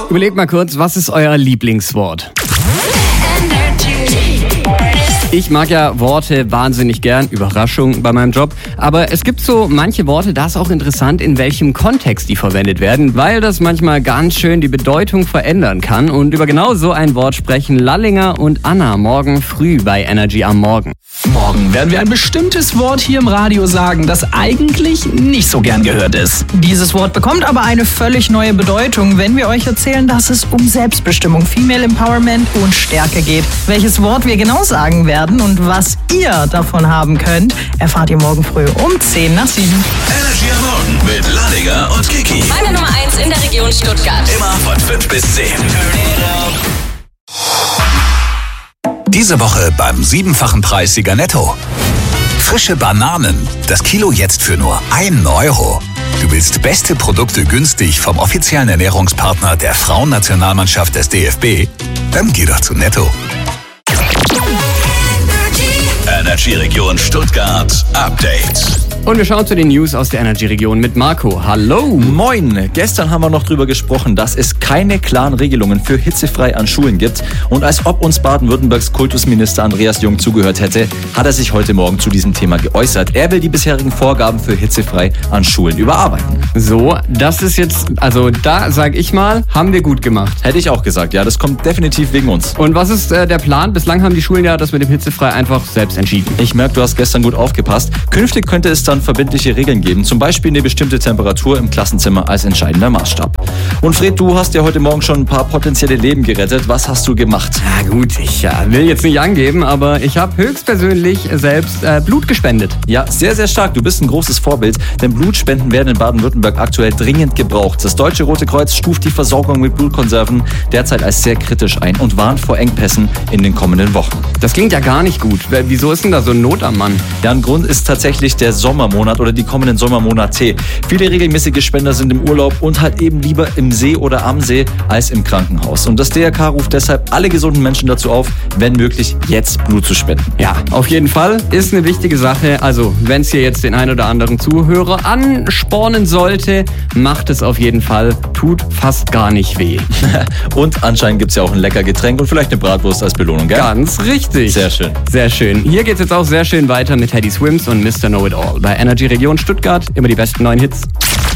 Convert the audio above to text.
Überlegt mal kurz, was ist euer Lieblingswort? Ich mag ja Worte wahnsinnig gern, Überraschung bei meinem Job. Aber es gibt so manche Worte, da ist auch interessant, in welchem Kontext die verwendet werden, weil das manchmal ganz schön die Bedeutung verändern kann. Und über genau so ein Wort sprechen Lallinger und Anna morgen früh bei Energy am Morgen. Morgen werden wir ein bestimmtes Wort hier im Radio sagen, das eigentlich nicht so gern gehört ist. Dieses Wort bekommt aber eine völlig neue Bedeutung, wenn wir euch erzählen, dass es um Selbstbestimmung, Female Empowerment und Stärke geht. Welches Wort wir genau sagen werden und was ihr davon haben könnt, erfahrt ihr morgen früh um 10 nach 7. Energy am Morgen mit Lallinger und Kiki. Meine Nummer 1 in der Region Stuttgart. Immer von 5 bis 10. Diese Woche beim 7-fachen Preis Sieger Netto. Frische Bananen. Das Kilo jetzt für nur 1 Euro. Du willst beste Produkte günstig vom offiziellen Ernährungspartner der Frauennationalmannschaft des DFB? Dann geh doch zu Netto. Energy Region Stuttgart Update. Und wir schauen zu den News aus der Energy-Region mit Marco. Hallo! Moin! Gestern haben wir noch drüber gesprochen, dass es keine klaren Regelungen für hitzefrei an Schulen gibt. Und als ob uns Baden-Württembergs Kultusminister Andreas Jung zugehört hätte, hat er sich heute Morgen zu diesem Thema geäußert. Er will die bisherigen Vorgaben für hitzefrei an Schulen überarbeiten. So, das ist jetzt, also da sag ich mal, haben wir gut gemacht. Hätte ich auch gesagt, ja, das kommt definitiv wegen uns. Und was ist der Plan? Bislang haben die Schulen ja das mit dem hitzefrei einfach selbst entschieden. Ich merke, du hast gestern gut aufgepasst. Künftig könnte es dann verbindliche Regeln geben, zum Beispiel eine bestimmte Temperatur im Klassenzimmer als entscheidender Maßstab. Und Fred, du hast ja heute Morgen schon ein paar potenzielle Leben gerettet. Was hast du gemacht? Na gut, ich will jetzt nicht angeben, aber ich habe höchstpersönlich selbst Blut gespendet. Ja, sehr, sehr stark. Du bist ein großes Vorbild, denn Blutspenden werden in Baden-Württemberg aktuell dringend gebraucht. Das Deutsche Rote Kreuz stuft die Versorgung mit Blutkonserven derzeit als sehr kritisch ein und warnt vor Engpässen in den kommenden Wochen. Das klingt ja gar nicht gut. Wieso ist denn da so Not am Mann? Ja, ein Grund ist tatsächlich der Sommermonat oder die kommenden Sommermonate. Viele regelmäßige Spender sind im Urlaub und halt eben lieber im See oder am See als im Krankenhaus. Und das DRK ruft deshalb alle gesunden Menschen dazu auf, wenn möglich, jetzt Blut zu spenden. Ja, auf jeden Fall ist eine wichtige Sache. Also, wenn es hier jetzt den ein oder anderen Zuhörer anspornen sollte, macht es auf jeden Fall. Tut fast gar nicht weh. Und anscheinend gibt es ja auch ein lecker Getränk und vielleicht eine Bratwurst als Belohnung, gell? Ganz richtig. Sehr schön. Sehr schön. Hier geht's jetzt auch sehr schön weiter mit Teddy Swims und Mr. Know It All bei Energy Region Stuttgart. Immer die besten neuen Hits.